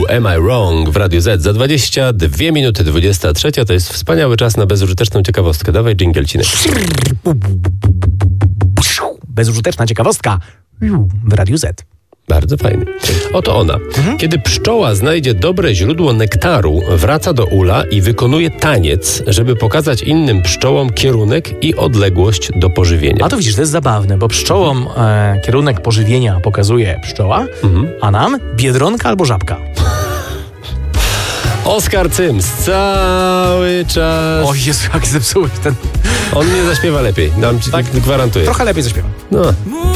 Am I Wrong w Radiu Z za 22 minuty 23. To jest wspaniały czas na bezużyteczną ciekawostkę. Dawaj dżingielciny. Bezużyteczna ciekawostka w Radiu Z. Bardzo fajnie. Oto ona. Kiedy pszczoła znajdzie dobre źródło nektaru, wraca do ula i wykonuje taniec, żeby pokazać innym pszczołom kierunek i odległość do pożywienia. A to widzisz, to jest zabawne, bo pszczołom kierunek pożywienia pokazuje pszczoła, a nam biedronka albo żabka. Oskar Cyms cały czas... O Jezu, jak zepsułeś ten... On nie zaśpiewa lepiej. Dam ci, tak gwarantuję. Trochę lepiej zaśpiewam. No.